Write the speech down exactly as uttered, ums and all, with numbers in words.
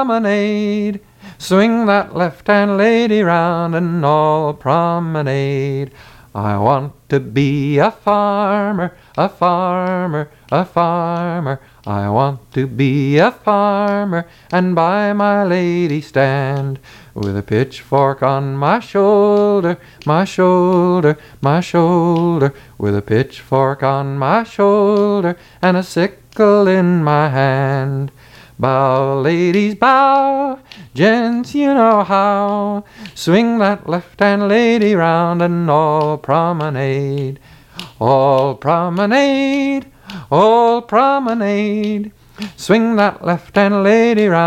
promenade. Swing that left-hand lady round and all promenade. I want to be a farmer, a farmer, a farmer. I want to be a farmer and by my lady stand, with a pitchfork on my shoulder, my shoulder, my shoulder, with a pitchfork on my shoulder and a sickle in my hand. Bow, ladies, bow, gents, you know how. Swing that left-hand lady round and all promenade. All promenade, all promenade. Swing that left-hand lady round.